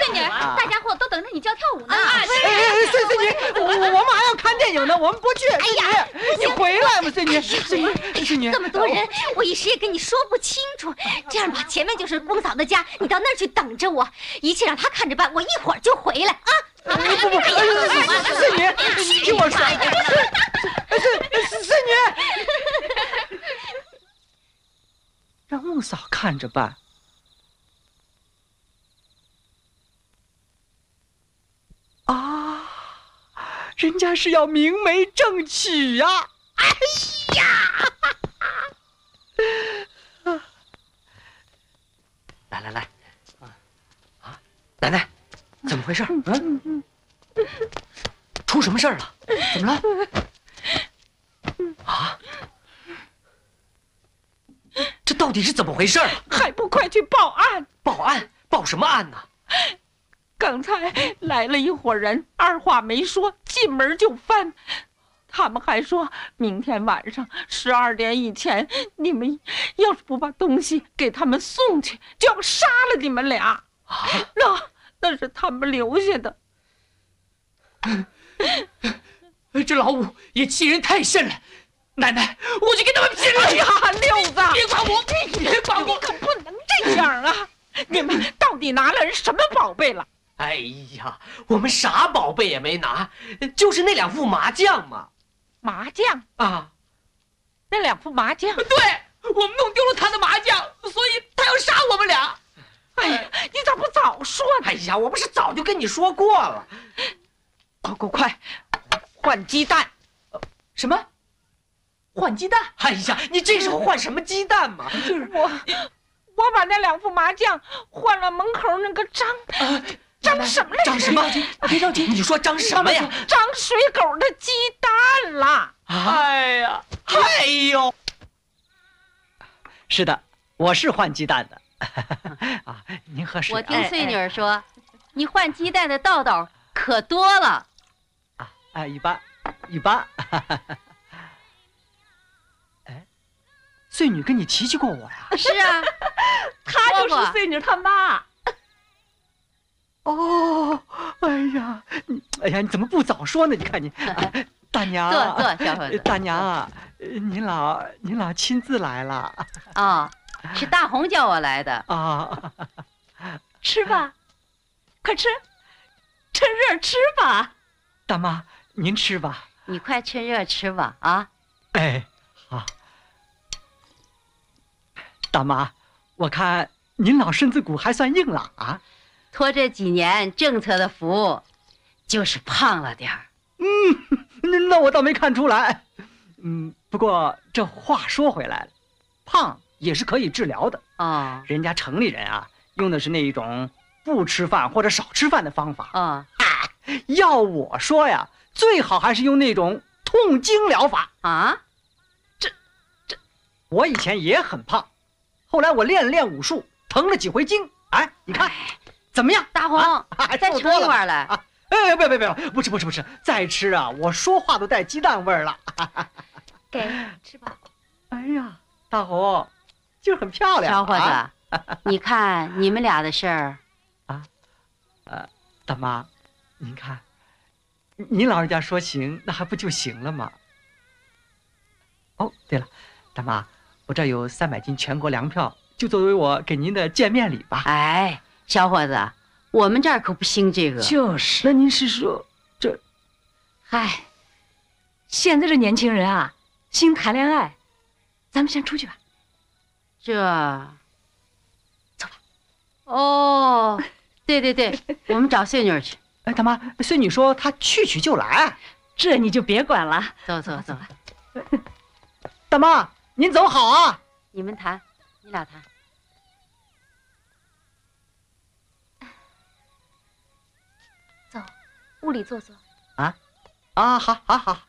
孙女，大家伙都等着你教跳舞呢。 孙女，我们还要看电影呢，我们不去。哎呀，你回来吧，孙女。 这么多人，我一时也跟你说不清楚。这样吧，前面就是翁嫂的家，你到那儿去等着我，一切让她看着办，我一会儿就回来啊。 不，孙女，你听我说，孙女，让翁嫂看着办。啊，人家是要明媒正娶呀！哎呀！来，奶奶，怎么回事？出什么事儿了？怎么了？啊？这到底是怎么回事啊？ 还不快去报案！ 报案？报什么案呢？ 刚才来了一伙人，二话没说，进门就翻。他们还说明天晚上12点以前，你们要是不把东西给他们送去，就要杀了你们俩。啊，那是他们留下的。 这老五也欺人太甚了，奶奶，我去跟他们拼了！哎呀， 六子， 别管我，别管我， 你可不能这样啊！你们到底拿了人什么宝贝了？ 哎呀，我们啥宝贝也没拿，就是那2副麻将嘛。 麻将啊， 那2副麻将。 对，我们弄丢了他的麻将，所以他要杀我们俩。 哎呀，你咋不早说呢？ 哎呀，我不是早就跟你说过了。 快，换鸡蛋。 什么？换鸡蛋？哎呀，你这时候换什么鸡蛋嘛？ 就是我把那2副麻将换了门口那个张什么来着？ 张什么？别着急，你说张什么呀？ 张水狗的鸡蛋了。 哎呀，哎呦，是的，我是换鸡蛋的。啊，您喝水。 我听穗女说，你换鸡蛋的道道可多了。 一般。哎，穗女跟你提起过我呀？ 是啊， 她就是穗女他妈。 哦，哎呀，你怎么不早说呢？你看你，大娘， 坐，小伙子。 大娘啊，您老亲自来了。 哦，是大红叫我来的啊。 吃吧，快吃，趁热吃吧。 大妈，您吃吧。 你快趁热吃吧啊！ 哎，好。大妈，我看您老身子骨还算硬朗啊。 托这几年政策的福，就是胖了点儿。 那我倒没看出来。不过这话说回来了，胖也是可以治疗的。 哦， 人家城里人啊，用的是那一种不吃饭或者少吃饭的方法。 哦， 要我说呀，最好还是用那种痛经疗法啊。 这，我以前也很胖，后来我练了练武术，腾了几回经。哎，你看。怎么样， 大红？再盛一碗来。 哎，别，不吃，再吃啊！我说话都带鸡蛋味儿了。 给吃吧。 哎呀，大红，今儿很漂亮。 小伙子，你看你们俩的事儿。 大妈，您看，您老人家说行，那还不就行了吗？哦，对了，大妈，我这有300斤全国粮票，就作为我给您的见面礼吧。 哎。小伙子，我们这儿可不兴这个。 就是， 那您是说这？ 嗨，现在这年轻人啊，兴谈恋爱，咱们先出去吧。 走吧。哦，对，我们找穗女去。 哎，大妈，穗女说她去就来， 这你就别管了。 走。 大妈，您走好啊。 你们谈，你俩谈。走，屋里坐坐。 好。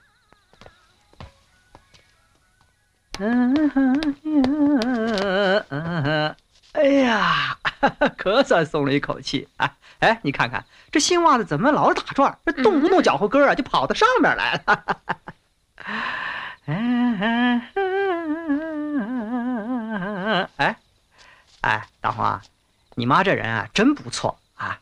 哎呀，可算松了一口气啊！哎，你看看这新袜子怎么老是打转，动不动脚后跟啊就跑到上面来了。哎，大黄啊，你妈这人啊真不错，